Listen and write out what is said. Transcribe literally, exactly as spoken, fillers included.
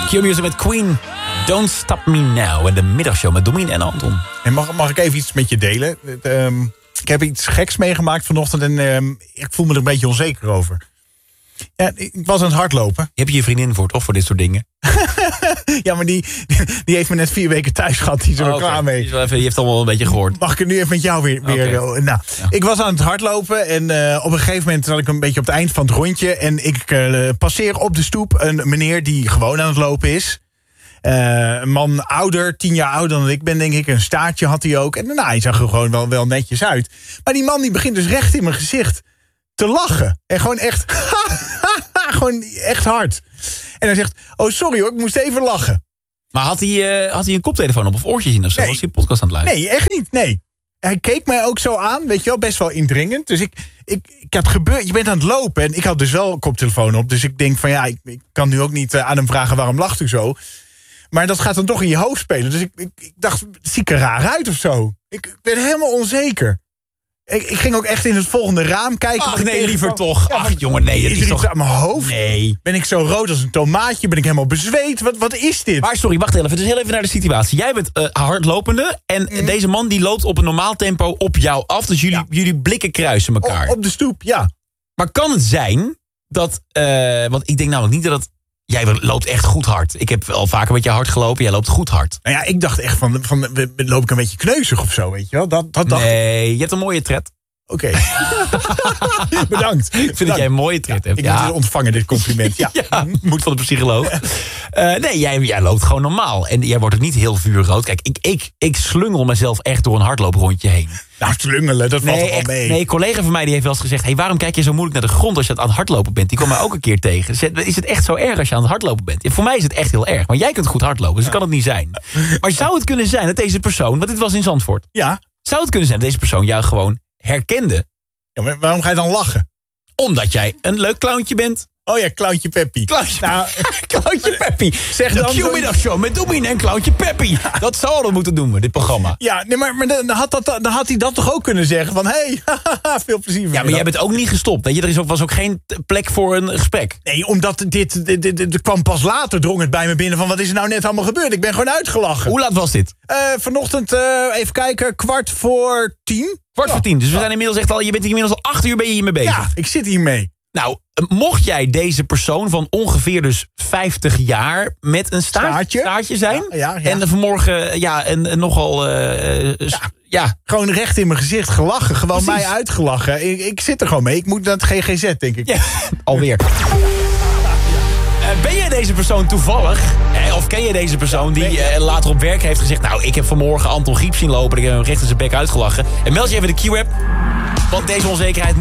Q-Music met Queen. Don't Stop Me Now. En de middagshow met Domien en Anton. En mag, mag ik even iets met je delen? Um, ik heb iets geks meegemaakt vanochtend en um, ik voel me er een beetje onzeker over. Ja, ik was aan het hardlopen. Heb je je vriendin voor, toch, voor dit soort dingen? Ja, maar die, die heeft me net vier weken thuis gehad. Die is er wel oh, klaar mee. Die even, je hebt allemaal een beetje gehoord. Mag ik het nu even met jou weer... weer okay. Nou, ja. Ik was aan het hardlopen en uh, op een gegeven moment zat ik een beetje op het eind van het rondje. En ik uh, passeer op de stoep een meneer die gewoon aan het lopen is. Uh, een man ouder, tien jaar ouder dan ik ben, denk ik. Een staartje had hij ook. En nou, hij zag er gewoon wel, wel netjes uit. Maar die man die begint dus recht in mijn gezicht te lachen. En gewoon echt... gewoon echt hard. En hij zegt, oh sorry hoor, ik moest even lachen. Maar had hij, uh, had hij een koptelefoon op of oortjes in of zo? Nee. Was hij een podcast aan het luisteren? Nee, echt niet, nee. Hij keek mij ook zo aan, weet je wel, best wel indringend. Dus ik, ik, ik had gebeurd, je bent aan het lopen en ik had dus wel een koptelefoon op. Dus ik denk van ja, ik, ik kan nu ook niet uh, aan hem vragen waarom lacht u zo. Maar dat gaat dan toch in je hoofd spelen. Dus ik, ik, ik dacht, zie ik er raar uit of zo? Ik, ik ben helemaal onzeker. Ik, ik ging ook echt in het volgende raam kijken. Ach nee, liever van, toch. Ja, Ach jongen, nee. Het is is er toch... iets aan mijn hoofd? Nee. Ben ik zo rood als een tomaatje? Ben ik helemaal bezweet? Wat, wat is dit? Maar sorry, wacht even. Dus heel even naar de situatie. Jij bent uh, hardlopende en mm. deze man die loopt op een normaal tempo op jou af. Dus jullie, ja. jullie blikken kruisen elkaar. Op, op de stoep, ja. Maar kan het zijn dat... Uh, want ik denk namelijk niet dat het... Jij loopt echt goed hard. Ik heb al vaker met je hard gelopen. Jij loopt goed hard. Nou ja, ik dacht echt van... van loop ik een beetje kneuzig of zo, weet je wel? Dat, dat dacht nee, ik. je hebt een mooie tred. Oké. Okay. Bedankt. Ik vind Bedankt. dat jij een mooie tred hebt. Ik ja. moet het ontvangen, dit compliment. Ja, ja moet van de psycholoog. Uh, nee, jij, jij loopt gewoon normaal. En jij wordt ook niet heel vuurrood. Kijk, ik, ik, ik slungel mezelf echt door een hardlooprondje heen. Nou, slungelen, dat valt nee, toch wel mee. Nee, een collega van mij die heeft wel eens gezegd... Hey, waarom kijk je zo moeilijk naar de grond als je aan het hardlopen bent? Die kwam mij ook een keer tegen. Is het echt zo erg als je aan het hardlopen bent? Ja, voor mij is het echt heel erg. Maar jij kunt goed hardlopen, dus ja. kan het niet zijn. Maar zou het kunnen zijn dat deze persoon... Want dit was in Zandvoort. Ja. Zou het kunnen zijn dat deze persoon jou gewoon herkende? Ja, maar waarom ga je dan lachen? Omdat jij een leuk clowntje bent. Oh ja, Clowntje Peppy. Clowntje, nou, Clowntje Peppy. Zeg de dan Q-middagshow met Domien en Clowntje Peppy. Dat zou we moeten doen, dit programma. Ja, nee, maar, maar dan, had dat, dan had hij dat toch ook kunnen zeggen. Van, hé, hey, veel plezier. Ja, maar dan. Jij bent ook niet gestopt. Weet je, er is ook, was ook geen plek voor een gesprek. Nee, omdat dit, dit, dit, dit kwam pas later, drong het bij me binnen van... wat is er nou net allemaal gebeurd? Ik ben gewoon uitgelachen. Hoe laat was dit? Uh, vanochtend, uh, even kijken, kwart voor tien. Kwart ja. voor tien. Dus we zijn inmiddels echt al... Je bent inmiddels al acht uur ben je hiermee bezig. Ja, ik zit hiermee. Nou, mocht jij deze persoon van ongeveer dus vijftig jaar... met een staart, staartje. staartje zijn... Ja, ja, ja. en vanmorgen ja, en, en nogal... Uh, ja. ja, gewoon recht in mijn gezicht gelachen. Gewoon Precies. mij uitgelachen. Ik, ik zit er gewoon mee. Ik moet naar het G G Z, denk ik. Ja, alweer. Ben jij deze persoon toevallig, of ken je deze persoon die uh, later op werk heeft gezegd... nou, ik heb vanmorgen Anton Griep zien lopen, ik heb hem recht in zijn bek uitgelachen. En meld je even de Q-app, want deze onzekerheid moet...